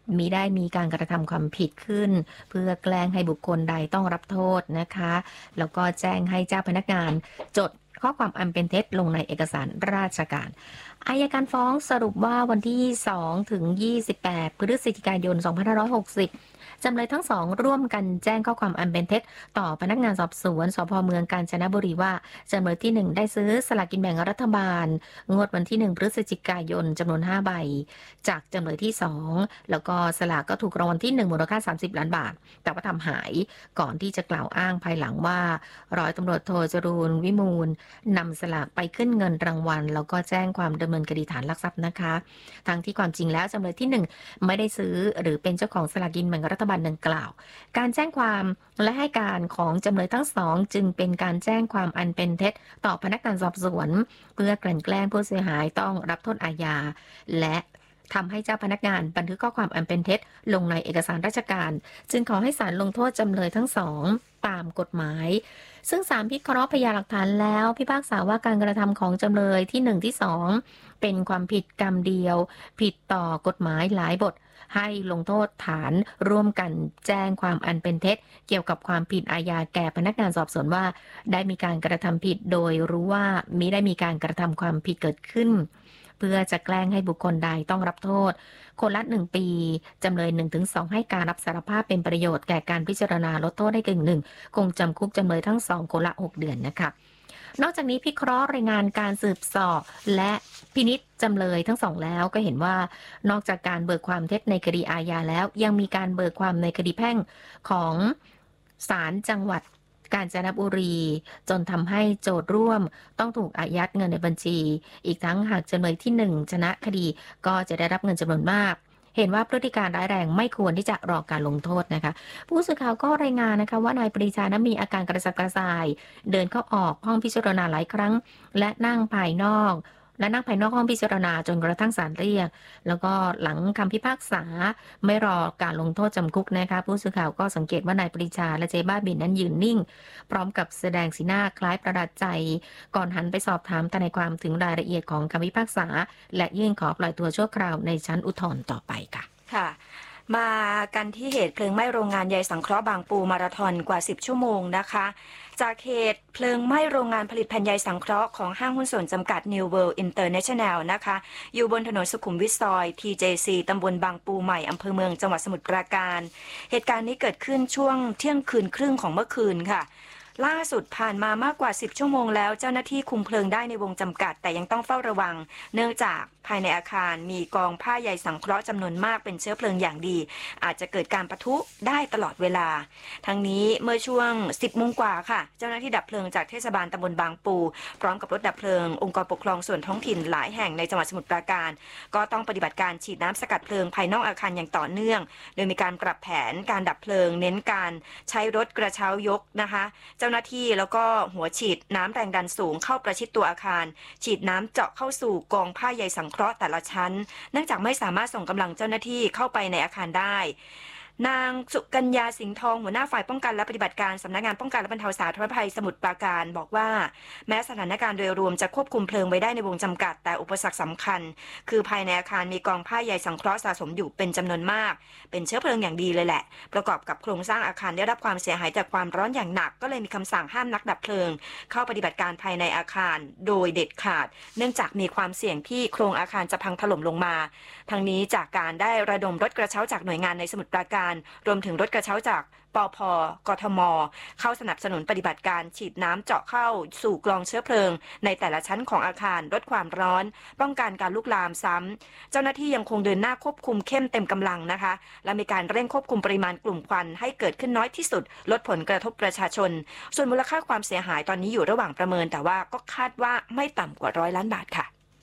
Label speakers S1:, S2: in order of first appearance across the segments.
S1: มิได้มีการกระทำความผิดขึ้นเพื่อแกล้งให้บุคคลใดต้องรับโทษนะคะแล้วก็แจ้งให้เจ้าพนักงานจดข้อความอันเป็นเท็จลงในเอกสารราชการอัยการฟ้องสรุปว่าวันที่2ถึง28พฤศจิกายน2560จำเลยทั้งสองร่วมกันแจ้งข้อความอันเป็นเท็จต่อพนักงานสอบสวนสภ.เมืองกาญจนบุรีว่าจำเลยที่1ได้ซื้อสลากกินแบ่งรัฐบาลงวดวันที่1พฤศจิกายนจำนวน5ใบจากจำเลยที่2แล้วก็สลากก็ถูกรางวัลที่1มูลค่า30ล้านบาทแต่ว่าทำหายก่อนที่จะกล่าวอ้างภายหลังว่าร้อยตำรวจโทจรูญวิมูลนำสลากไปขึ้นเงินรางวัลแล้วก็แจ้งความดำเนินคดีฐานลักทรัพย์นะคะทั้งที่ความจริงแล้วจำเลยที่1ไม่ได้ซื้อหรือเป็นเจ้าของสลากกินแบ่งรัฐบาลดังกล่าวการแจ้งความและให้การของจำเลยทั้งสองจึงเป็นการแจ้งความอันเป็นเท็จต่อพนักงานสอบสวนเพื่อกลั่นแกล้งผู้เสียหายต้องรับโทษอาญาและทำให้เจ้าพนักงานบันทึกข้อความอันเป็นเท็จลงในเอกสารราชการจึงขอให้ศาลลงโทษจำเลยทั้งสองตามกฎหมายซึ่งศาลพิเคราะห์พยานหลักฐานแล้วพิพากษาว่าการกระทำของจำเลยที่1ที่2เป็นความผิดกรรมเดียวผิดต่อกฎหมายหลายบทให้ลงโทษฐานร่วมกันแจ้งความอันเป็นเท็จเกี่ยวกับความผิดอาญาแก่พนักงานสอบสวนว่าได้มีการกระทำผิดโดยรู้ว่ามิได้มีการกระทำความผิดเกิดขึ้นเพื่อจะแกล้งให้บุคคลใดต้องรับโทษคนละ1ปีจำเลย 1-2 ให้การรับสารภาพเป็นประโยชน์แก่การพิจารณาลดโทษให้กึ่งหนึ่งคงจำคุกจำเลยทั้ง2คนละ6 เดือนนะคะนอกจากนี้พิเคราะห์รายงานการสืบสอบและพินิจจำเลยทั้งสองแล้วก็เห็นว่านอกจากการเบิกความเท็จในคดีอาญาแล้วยังมีการเบิกความในคดีแพ่งของศาลจังหวัดกาญจนบุรีจนทำให้โจทย์ร่วมต้องถูกอายัดเงินในบัญชีอีกทั้งหากจำเลยที่1ชนะคดีก็จะได้รับเงินจำนวนมากเห็นว่าพฤติการร้ายแรงไม่ควรที่จะรอการลงโทษนะคะผู้สื่อข่าวก็รายงานนะคะว่านายปรีชานั้นมีอาการกระสับกระส่ายเดินเข้าออกห้องพิจารณาหลายครั้งและนั่งภายนอกห้องพิจารณาจนกระทั่งศาลเรียกแล้วก็หลังคำพิพากษาไม่รอการลงโทษจำคุกนะคะผู้สื่อข่าวก็สังเกตว่านายปรีชาและเจ๊บ้าบินนั้นยืนนิ่งพร้อมกับแสดงสีหน้าคล้ายประหลาดใจก่อนหันไปสอบถามทนายความถึงรายละเอียดของคำพิพากษาและยื่นขอปล่อยตัวชั่วคราวในชั้นอุทธรณ์ต่อไปค่ะ
S2: ค่ะมากันที่เหตุเพลิงไหม้โรงงานใยสังเคราะห์บางปูมาราธอนกว่า10ชั่วโมงนะคะจากเหตุเพลิงไหม้โรงงานผลิตแผ่นใยสังเคราะห์ของห้างหุ้นส่วนจำกัด New World International นะคะอยู่บนถนนสุขุมวิทซอย TJC ตำบลบางปูใหม่อำเภอเมืองจังหวัดสมุทรปราการเหตุการณ์นี้เกิดขึ้นช่วงเที่ยงคืนครึ่งของเมื่อคืนค่ะล่าสุดผ่านมามากกว่า10ชั่วโมงแล้วเจ้าหน้าที่คุมเพลิงได้ในวงจำกัดแต่ยังต้องเฝ้าระวังเนื่องจากภายในอาคารมีกองผ้าใยสังเคราะห์จำนวนมากเป็นเชื้อเพลิงอย่างดีอาจจะเกิดการปะทุได้ตลอดเวลาทั้งนี้เมื่อช่วง10 โมงกว่าค่ะเจ้าหน้าที่ดับเพลิงจากเทศบาลตำบลบางปูพร้อมกับรถดับเพลิงองค์กรปกครองส่วนท้องถิ่นหลายแห่งในจังหวัดสมุทรปราการก็ต้องปฏิบัติการฉีดน้ำสกัดเพลิงภายนอกอาคารอย่างต่อเนื่องโดยมีการปรับแผนการดับเพลิงเน้นการใช้รถกระเช้ายกนะคะเจ้าหน้าที่แล้วก็หัวฉีดน้ำแรงดันสูงเข้าประชิดตัวอาคารฉีดน้ำเจาะเข้าสู่กองผ้าใยสังเคราะห์แต่ละชั้นเนื่องจากไม่สามารถส่งกำลังเจ้าหน้าที่เข้าไปในอาคารได้นางสุกัญญาสิงห์ทองหัวหน้าฝ่ายป้องกันและปฏิบัติการสำนักงานป้องกันและบรรเทาสาธารณภัยสมุทรปราการบอกว่าแม้สถานการณ์โดยรวมจะควบคุมเพลิงไว้ได้ในวงจำกัดแต่อุปสรรคสำคัญคือภายในอาคารมีกองผ้าใยสังเคราะห์สะสมอยู่เป็นจำนวนมากเป็นเชื้อเพลิงอย่างดีเลยแหละประกอบกับโครงสร้างอาคารได้รับความเสียหายจากความร้อนอย่างหนักก็เลยมีคำสั่งห้ามนักดับเพลิงเข้าปฏิบัติการภายในอาคารโดยเด็ดขาดเนื่องจากมีความเสี่ยงที่โครงอาคารจะพังถล่มลงมาทั้งนี้จากการได้ระดมรถกระเช้าจากหน่วยงานในสมุทรปราการรวมถึงรถกระเช้าจากปภ.กทม.เข้าสนับสนุนปฏิบัติการฉีดน้ำเจาะเข้าสู่กรองเชื้อเพลิงในแต่ละชั้นของอาคารลดความร้อนป้องกันการลุกลามซ้ำเจ้าหน้าที่ยังคงเดินหน้าควบคุมเข้มเต็มกำลังนะคะและมีการเร่งควบคุมปริมาณกลุ่มควันให้เกิดขึ้นน้อยที่สุดลดผลกระทบประชาชนส่วนมูลค่าความเสียหายตอนนี้อยู่ระหว่างประเมินแต่ว่าก็คาดว่าไม่ต่ำกว่า100 ล้านบาทค่ะ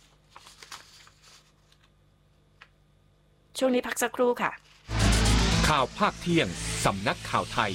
S2: ช่วงนี้พักสักครู่ค่ะ
S3: ข่าวภาคเที่ยงสำนักข่าวไทย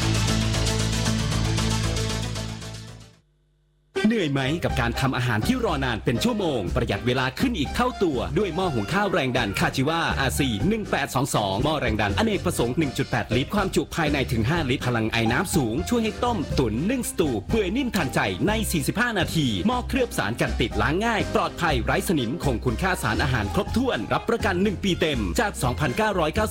S4: เหนื่อยไหมกับการทำอาหารที่รอนานเป็นชั่วโมงประหยัดเวลาขึ้นอีกเท่าตัวด้วยหม้อหุงข้าวแรงดันคาจิวา RC 1822หม้อแรงดันอเนกประสงค์ 1.8 ลิตรความจุภายในถึง5ลิตรพลังไอน้ำสูงช่วยให้ต้มตุ๋นนึ่งสตูเปื่อยนิ่มทันใจใน45นาทีหม้อเคลือบสารกันติดล้างง่ายปลอดภัยไร้สนิมคงคุณค่าสารอาหารครบถ้วนรับประกัน1 ปีเต็มจาก 2,990